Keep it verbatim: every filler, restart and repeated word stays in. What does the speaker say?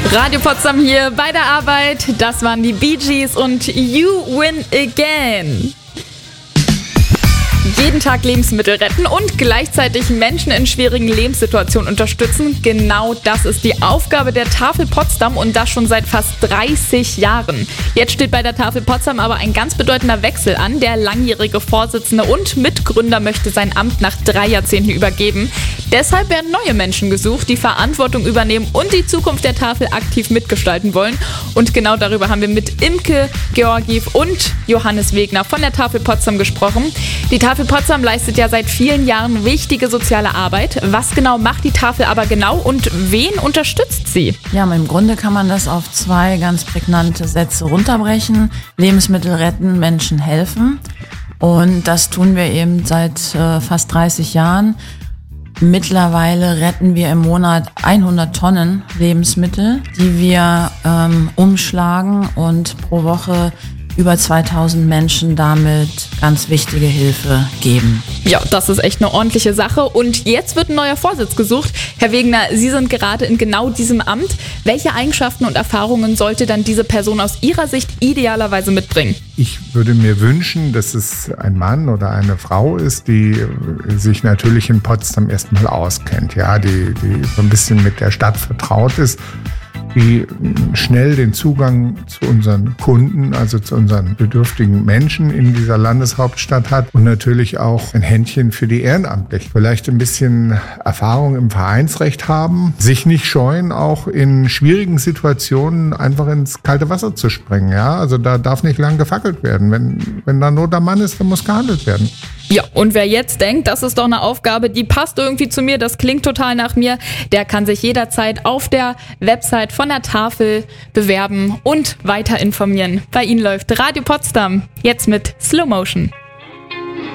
Radio Potsdam hier bei der Arbeit. Das waren die Bee Gees und You Win Again. Jeden Tag Lebensmittel retten und gleichzeitig Menschen in schwierigen Lebenssituationen unterstützen. Genau das ist die Aufgabe der Tafel Potsdam und das schon seit fast dreißig Jahren. Jetzt steht bei der Tafel Potsdam aber ein ganz bedeutender Wechsel an. Der langjährige Vorsitzende und Mitgründer möchte sein Amt nach drei Jahrzehnten übergeben. Deshalb werden neue Menschen gesucht, die Verantwortung übernehmen und die Zukunft der Tafel aktiv mitgestalten wollen. Und genau darüber haben wir mit Imke Georgiev und Johannes Wegner von der Tafel Potsdam gesprochen. Die Tafel Potsdam leistet ja seit vielen Jahren wichtige soziale Arbeit. Was genau macht die Tafel aber genau und wen unterstützt sie? Ja, im Grunde kann man das auf zwei ganz prägnante Sätze runterbrechen. Lebensmittel retten, Menschen helfen. Und das tun wir eben seit äh, fast dreißig Jahren. Mittlerweile retten wir im Monat hundert Tonnen Lebensmittel, die wir ähm, umschlagen und pro Woche über zweitausend Menschen damit ganz wichtige Hilfe geben. Ja, das ist echt eine ordentliche Sache. Und jetzt wird ein neuer Vorsitz gesucht. Herr Wegner, Sie sind gerade in genau diesem Amt. Welche Eigenschaften und Erfahrungen sollte dann diese Person aus Ihrer Sicht idealerweise mitbringen? Ich würde mir wünschen, dass es ein Mann oder eine Frau ist, die sich natürlich in Potsdam erstmal auskennt, ja, die, die so ein bisschen mit der Stadt vertraut ist, die schnell den Zugang zu unseren Kunden, also zu unseren bedürftigen Menschen in dieser Landeshauptstadt hat und natürlich auch ein Händchen für die Ehrenamtlichen. Vielleicht ein bisschen Erfahrung im Vereinsrecht haben, sich nicht scheuen, auch in schwierigen Situationen einfach ins kalte Wasser zu springen. Ja, also da darf nicht lang gefackelt werden. Wenn, wenn da Not am Mann ist, dann muss gehandelt werden. Ja, und wer jetzt denkt, das ist doch eine Aufgabe, die passt irgendwie zu mir, das klingt total nach mir, der kann sich jederzeit auf der Website von der Tafel bewerben und weiter informieren. Bei Ihnen läuft Radio Potsdam, jetzt mit Slow Motion.